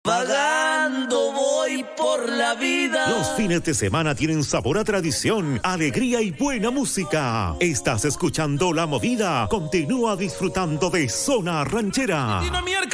vagando voy por la vida. Los fines de semana tienen sabor a tradición, alegría y buena música. Estás escuchando La Movida. Continúa disfrutando de Zona Ranchera.